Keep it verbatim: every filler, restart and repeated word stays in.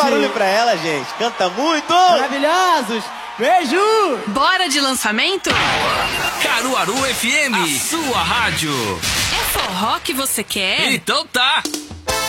barulho pra ela, gente. Canta muito! Maravilhosos! Beijo! Bora de lançamento? Caruaru F M, a sua rádio. É forró que você quer? Então tá!